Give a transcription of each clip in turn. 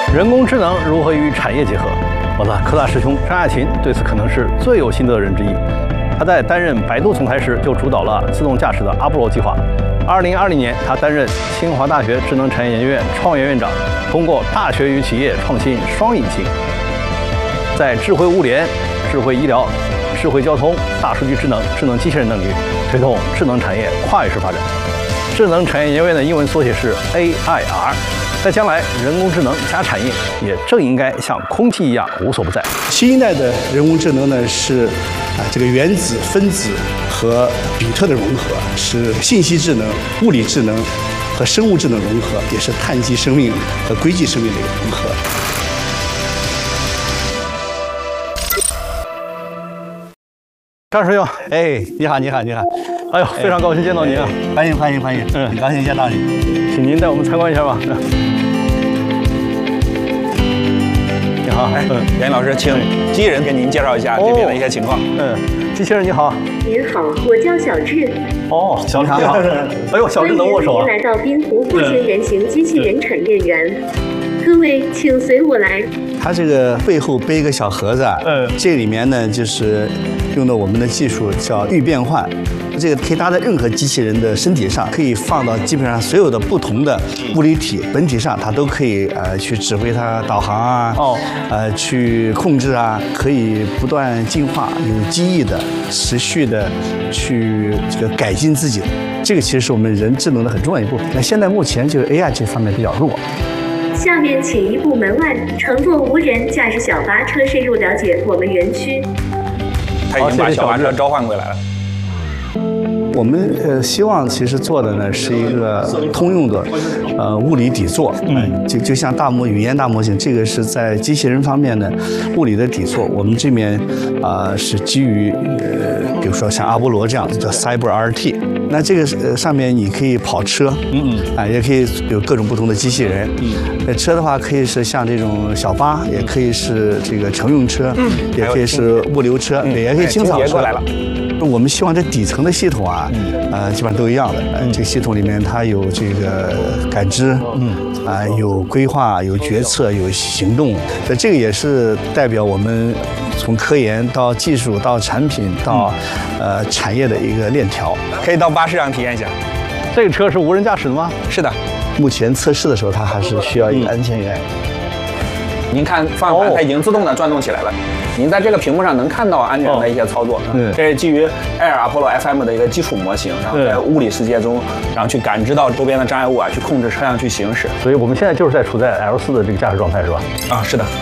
人工智能如何与产业结合？我的科大师兄张亚勤对此可能是最有心得的人之一。他在担任百度总裁时就主导了自动驾驶的阿波罗计划。2020年，他担任清华大学智能产业研究院创研院长，通过大学与企业创新双引擎，在智慧物联、智慧医疗、智慧交通、大数据智能、智能机器人等领域推动智能产业跨越式发展。智能产业研究院的英文缩写是 AIR。在将来，人工智能加产业也正应该像空气一样无所不在。 新一代的人工智能呢，是这个原子、分子和比特的融合，是信息智能、物理智能和生物智能融合，也是碳基生命和硅基生命的一个融合。 张师兄， 哎，你好，你好，你好！ 哎呦，非常高兴见到您啊！ 欢迎，欢迎，欢迎！很高兴见到你。 请您带我们参观一下吧。你好， 袁老师，请机器人给您介绍一下这边的一些情况。 机器人你好。 您好，我叫小智。 哦，小智好。哎呦，小智能握手啊！ 欢迎您来到滨湖复兴人形机器人产业园。各位，请随我来。 它这个背后背一个小盒子，这里面呢就是用的我们的技术叫预变换，这个可以搭在任何机器人的身体上，可以放到基本上所有的不同的物理体本体上，它都可以去指挥它导航啊，去控制啊，可以不断进化，有机翼的、持续的去这个改进自己。这个其实是我们人智能的很重要一部分。那现在目前就是 AI 这方面比较弱。 下面请移步门外，乘坐无人驾驶小巴车深入了解我们园区。 他已经把小巴车召唤回来了。 我们希望其实做的呢是一个通用的物理底座，就像语言大模型，这个是在机器人方面的物理的底座。我们这边是基于比如说像阿波罗这样子叫 CyberRT， 那这个上面你可以跑车，也可以有各种不同的机器人。车的话可以是像这种小巴，也可以是这个乘用车，也可以是物流车，也可以清扫车。我们希望这底层的系统基本上都一样的。这个系统里面它有这个感知，有规划，有决策，有行动。这个也是代表我们从科研到技术到产品到产业的一个链条。 可以到巴士上体验一下。 这个车是无人驾驶的吗？ 是的。 目前测试的时候，它还是需要一个安全员。 您看方向盘，它已经自动的转动起来了。您在这个屏幕上能看到安全的一些操作。这是基于 Air Apollo FM 的一个基础模型，然后在物理世界中，然后去感知到周边的障碍物去控制车辆去行驶。 所以我们现在就是处在 L4的这个驾驶状态，是吧？ 是的。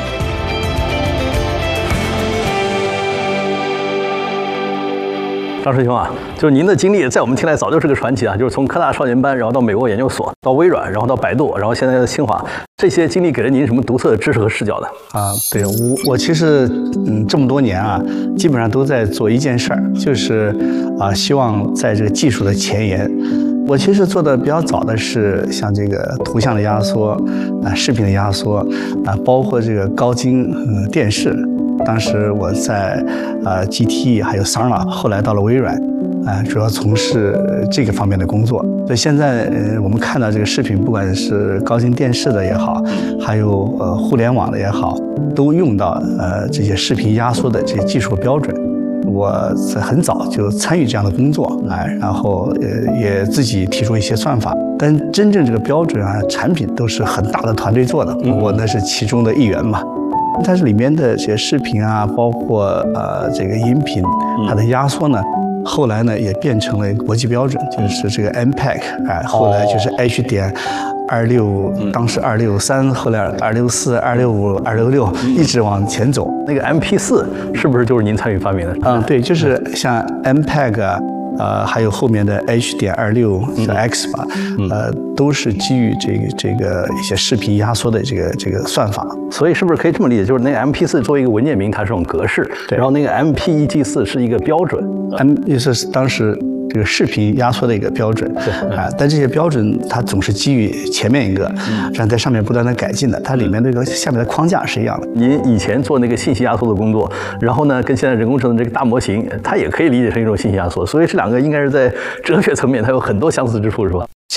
张师兄啊，就是您的经历在我们听来早就是个传奇啊！就是从科大少年班，然后到美国研究所，到微软，然后到百度，然后现在的清华，这些经历给了您什么独特的知识和视角呢？ 对，我其实这么多年基本上都在做一件事儿，就是希望在这个技术的前沿。我其实做的比较早的是像这个图像的压缩视频的压缩包括这个高精电视。当时我在GTE 还有 Sarna， 后来到了微软，主要从事这个方面的工作。所以现在我们看到这个视频，不管是高精电视的也好，还有互联网的也好，都用到这些视频压缩的这些技术标准。我在很早就参与这样的工作，然后也自己提出一些算法。但真正这个标准产品都是很大的团队做的，我那是其中的一员嘛。但是里面的这些视频包括这个音频，它的压缩呢，后来呢也变成了国际标准，就是这个 MPEG，后来就是 H.26，当时263，后来264、265、266，一直往前走。 那个 MP4是不是就是您参与发明的？ 对，就是像 MPEG。还有后面的 H.26叫 X 吧，都是基于这个一些视频压缩的这个算法。 所以是不是可以这么理解，就是那个 MP4作为一个文件名，它是种格式，然后那个 MP1G4是一个标准， 也是当时这个视频压缩的一个标准，但这些标准它总是基于前面一个，这样在上面不断的改进的，它里面这个下面的框架是一样的。 您以前做那个信息压缩的工作，然后呢，跟现在人工智能这个大模型，它也可以理解成一种信息压缩，所以这两个应该是在哲学层面它有很多相似之处，是吧？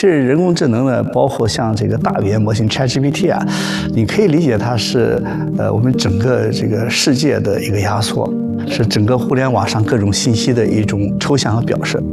其实人工智能呢，包括像这个大语言模型 ChatGPT 啊，你可以理解它是我们整个这个世界的一个压缩，是整个互联网上各种信息的一种抽象和表示。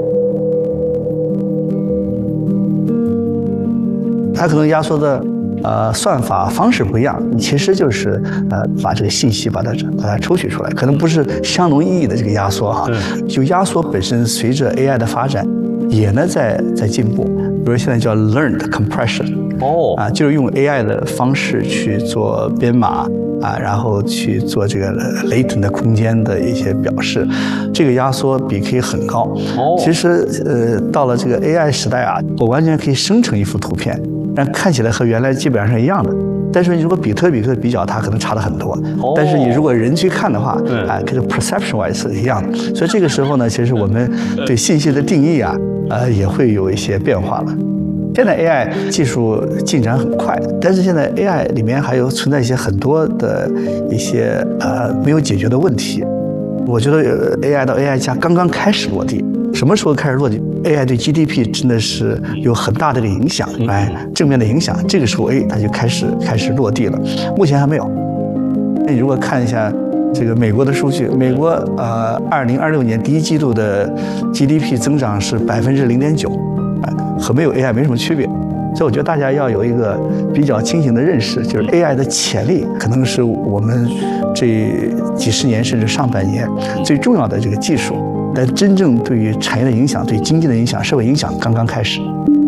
它可能压缩的算法方式不一样，其实就是把这个信息把它抽取出来，可能不是相同意义的这个压缩哈。就压缩本身随着 AI 的发展，也呢在进步。比如现在叫 learned compression， 就是用 AI 的方式去做编码然后去做这个 latent 的空间的一些表示，这个压缩比可以很高。其实到了这个 AI 时代啊，我完全可以生成一幅图片，但看起来和原来基本上是一样的。但是你如果比特比较，它可能差得很多。但是你如果人去看的话，跟 perception wise 是一样的。所以这个时候呢，其实我们对信息的定义也会有一些变化了。现在 AI 技术进展很快，但是现在 AI 里面还有存在一些很多的一些没有解决的问题。我觉得 AI 到 AI 加刚刚开始落地。什么时候开始落地 ？AI 对 GDP 真的是有很大的这个影响，正面的影响。这个时候，它就开始落地了。目前还没有。你如果看一下这个美国的数据，美国2026年第一季度的 GDP 增长是0.9%，和没有 AI 没什么区别。所以我觉得大家要有一个比较清醒的认识，就是 AI 的潜力可能是我们这几十年甚至上百年最重要的这个技术。但真正对于产业的影响、对经济的影响、社会影响刚刚开始。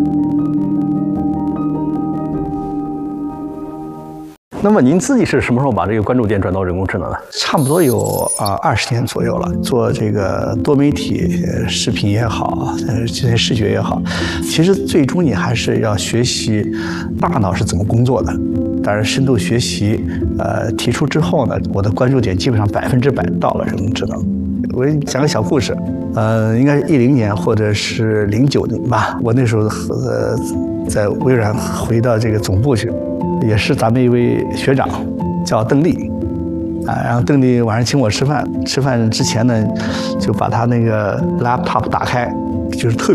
那么您自己是什么时候把这个关注点转到人工智能的？ 差不多有20年左右了。做这个多媒体视频也好，这些视觉也好，其实最终你还是要学习大脑是怎么工作的。当然，深度学习提出之后呢，我的关注点基本上100%到了人工智能。我给你讲个小故事，应该是10年或者是09年吧。我那时候在微软回到这个总部去，也是咱们一位学长叫邓丽，然后邓丽晚上请我吃饭，吃饭之前呢，就把他那个 laptop 打开，就是特